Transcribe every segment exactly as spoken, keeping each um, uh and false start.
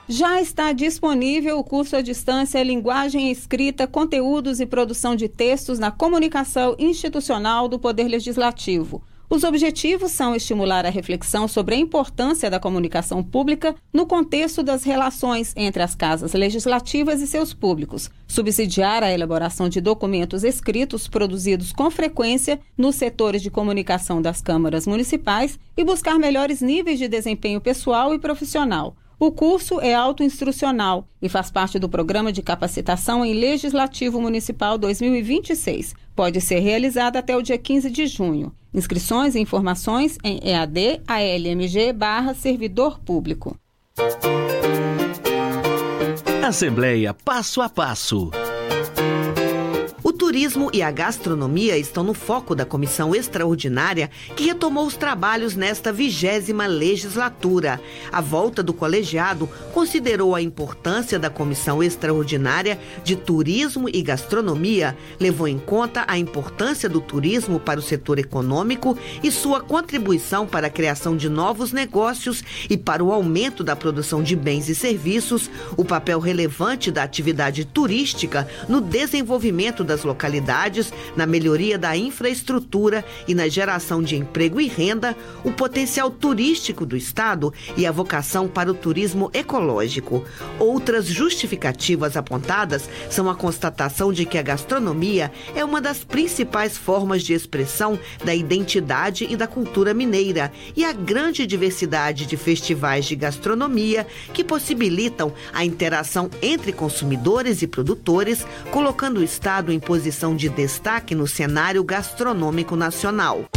Já está disponível o curso à distância Linguagem Escrita, Conteúdos e Produção de Textos na Comunicação Institucional do Poder Legislativo. Os objetivos são estimular a reflexão sobre a importância da comunicação pública no contexto das relações entre as casas legislativas e seus públicos, subsidiar a elaboração de documentos escritos produzidos com frequência nos setores de comunicação das câmaras municipais e buscar melhores níveis de desempenho pessoal e profissional. O curso é autoinstrucional e faz parte do Programa de Capacitação em Legislativo Municipal dois mil e vinte e seis. Pode ser realizado até o dia quinze de junho. Inscrições e informações em E A D A L M G barra servidor público. Assembleia Passo a Passo. O turismo e a gastronomia estão no foco da comissão extraordinária que retomou os trabalhos nesta vigésima legislatura. A volta do colegiado considerou a importância da comissão extraordinária de turismo e gastronomia, levou em conta a importância do turismo para o setor econômico e sua contribuição para a criação de novos negócios e para o aumento da produção de bens e serviços, o papel relevante da atividade turística no desenvolvimento das localidades, na melhoria da infraestrutura e na geração de emprego e renda, o potencial turístico do Estado e a vocação para o turismo ecológico. Outras justificativas apontadas são a constatação de que a gastronomia é uma das principais formas de expressão da identidade e da cultura mineira e a grande diversidade de festivais de gastronomia que possibilitam a interação entre consumidores e produtores, colocando o Estado em posição de destaque no cenário gastronômico nacional.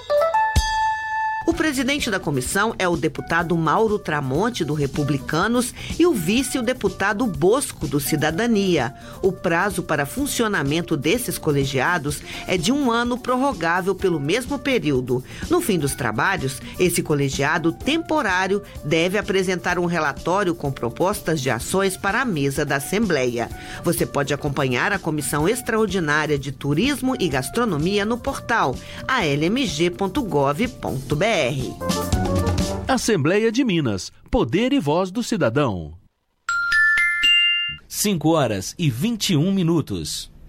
O presidente da comissão é o deputado Mauro Tramonte, do Republicanos, e o vice, o deputado Bosco, do Cidadania. O prazo para funcionamento desses colegiados é de um ano prorrogável pelo mesmo período. No fim dos trabalhos, esse colegiado temporário deve apresentar um relatório com propostas de ações para a mesa da Assembleia. Você pode acompanhar a Comissão Extraordinária de Turismo e Gastronomia no portal a l m g ponto gov ponto b r. Assembleia de Minas. Poder e voz do cidadão. cinco horas e vinte e um minutos.